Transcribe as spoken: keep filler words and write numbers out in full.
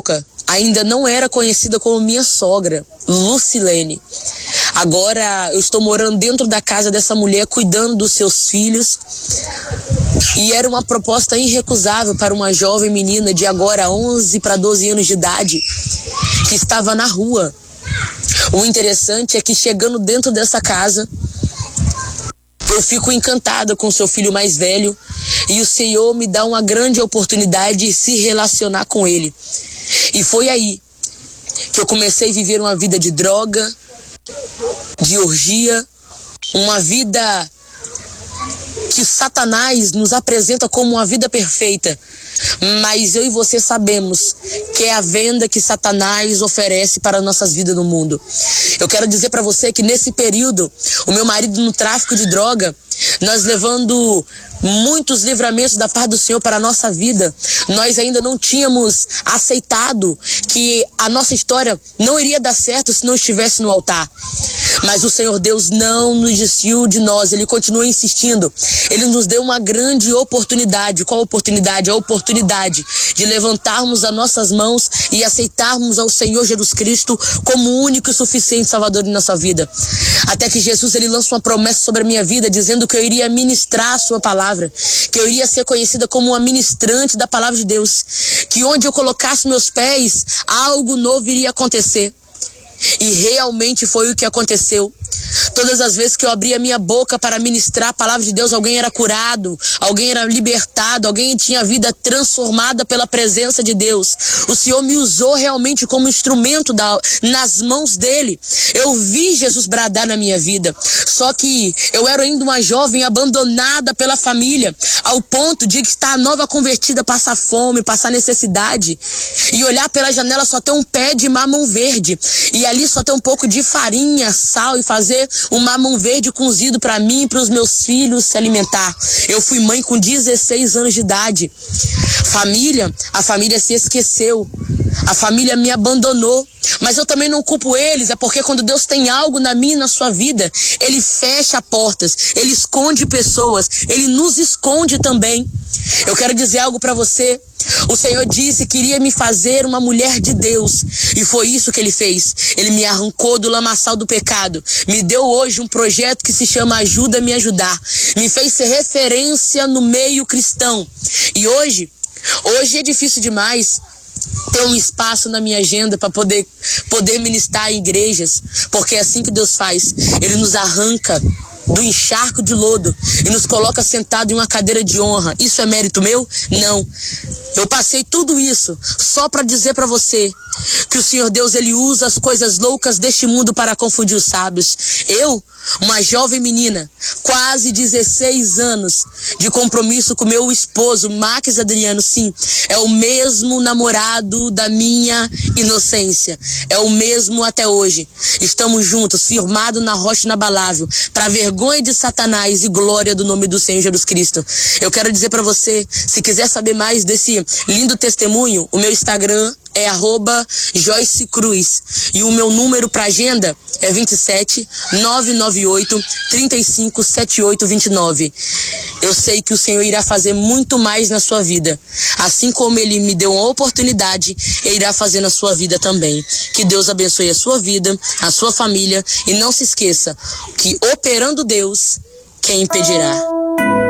época, ainda não era conhecida como minha sogra, Lucilene. Agora eu estou morando dentro da casa dessa mulher, cuidando dos seus filhos. E era uma proposta irrecusável para uma jovem menina de agora onze para doze anos de idade, que estava na rua. O interessante é que, chegando dentro dessa casa, eu fico encantada com seu filho mais velho, e o Senhor me dá uma grande oportunidade de se relacionar com ele. E foi aí que eu comecei a viver uma vida de droga, de orgia, uma vida que Satanás nos apresenta como uma vida perfeita. Mas eu e você sabemos que é a venda que Satanás oferece para nossas vidas no mundo. Eu quero dizer para você que nesse período, o meu marido no tráfico de droga, nós levando muitos livramentos da parte do Senhor para a nossa vida, nós ainda não tínhamos aceitado que a nossa história não iria dar certo se não estivesse no altar. Mas o Senhor Deus não nos desistiu de nós, Ele continua insistindo. Ele nos deu uma grande oportunidade. Qual oportunidade? A oportunidade de levantarmos as nossas mãos e aceitarmos ao Senhor Jesus Cristo como o único e suficiente Salvador de nossa vida. Até que Jesus, Ele lança uma promessa sobre a minha vida, dizendo que eu iria ministrar a sua palavra, que eu iria ser conhecida como uma ministrante da palavra de Deus, que onde eu colocasse meus pés, algo novo iria acontecer. E realmente foi o que aconteceu. Todas as vezes que eu abria minha boca para ministrar a palavra de Deus, alguém era curado, alguém era libertado, alguém tinha a vida transformada pela presença de Deus. O Senhor me usou realmente como instrumento da, nas mãos dele. Eu vi Jesus bradar na minha vida. Só que eu era ainda uma jovem abandonada pela família, ao ponto de estar a nova convertida, passar fome, passar necessidade, e olhar pela janela só ter um pé de mamão verde, e ali só ter um pouco de farinha, sal, e fazer um mamão verde cozido para mim e para os meus filhos se alimentar. Eu fui mãe com dezesseis anos de idade. Família, a família se esqueceu. A família me abandonou. Mas eu também não culpo eles, é porque quando Deus tem algo na minha e na sua vida, Ele fecha portas, Ele esconde pessoas, Ele nos esconde também. Eu quero dizer algo para você. O Senhor disse que iria me fazer uma mulher de Deus, e foi isso que Ele fez. Ele me arrancou do lamaçal do pecado, me deu hoje um projeto que se chama Ajuda a Me Ajudar, me fez ser referência no meio cristão. E hoje, hoje é difícil demais ter um espaço na minha agenda para poder, poder ministrar em igrejas, porque é assim que Deus faz. Ele nos arranca do encharco de lodo e nos coloca sentado em uma cadeira de honra. Isso é mérito meu? Não. Eu passei tudo isso só para dizer para você que o Senhor Deus, Ele usa as coisas loucas deste mundo para confundir os sábios. Eu, uma jovem menina, quase dezesseis anos de compromisso com meu esposo, Max Adriano, sim, é o mesmo namorado da minha inocência, é o mesmo até hoje. Estamos juntos, firmados na rocha inabalável, para vergonha de Satanás e glória do nome do Senhor Jesus Cristo. Eu quero dizer para você, se quiser saber mais desse lindo testemunho, o meu Instagram é arroba Joyce Cruz. E o meu número para agenda é vinte e sete, nove nove oito, trinta e cinco, setenta e oito, vinte e nove. Eu sei que o Senhor irá fazer muito mais na sua vida. Assim como Ele me deu uma oportunidade, Ele irá fazer na sua vida também. Que Deus abençoe a sua vida, a sua família. E não se esqueça que operando Deus, quem impedirá?